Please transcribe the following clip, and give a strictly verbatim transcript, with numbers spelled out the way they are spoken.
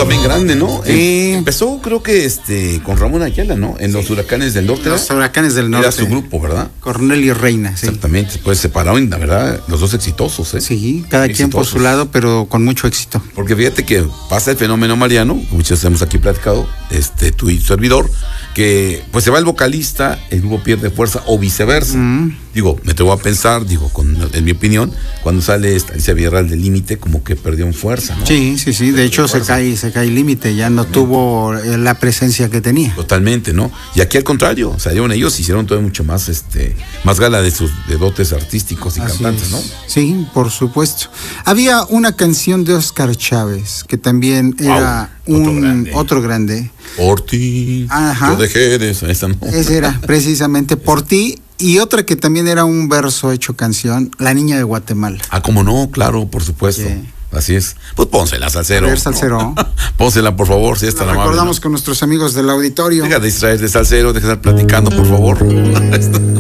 también grande, ¿no? Sí. Empezó, creo que este con Ramón Ayala, ¿no? En los Huracanes del Norte. Los Huracanes del Norte. Era su grupo, ¿verdad? Cornelio Reina, sí. Exactamente. Pues separaron, la verdad, los dos exitosos, ¿eh? Sí, cada Muy quien por exitosos. su lado, pero con mucho éxito. Porque fíjate que pasa el fenómeno Mariano, muchos hemos aquí platicado, este, tú y tu servidor, que pues se va el vocalista, el grupo pierde fuerza o viceversa. Mm. Digo, me atrevo a pensar, digo, con, en mi opinión, cuando sale esta Alicia Villarreal del Límite, como que perdió en fuerza, ¿no? Sí, sí, sí. De hecho, se fuerza. cae, se cae el límite, ya no tuvo eh, la presencia que tenía. Totalmente, ¿no? Y aquí al contrario, salieron ellos, hicieron todo mucho más, este, más gala de sus de dotes artísticos y Así cantantes, es. ¿no? Sí, por supuesto. Había una canción de Óscar Chávez que también era Wow, otro un grande. otro grande. Por ti, Ajá. yo dejé de esa, esa no. Ese era precisamente Por ti, y otra que también era un verso hecho canción, La Niña de Guatemala. Ah, cómo no, claro, por supuesto. Sí. Así es. Pues pónsela, Salsero. A ver, Salsero. Pónsela, por favor, si es tan Lo amable. recordamos ¿no? con nuestros amigos del auditorio. Deja de distraer de Salsero, deja de estar platicando, por favor.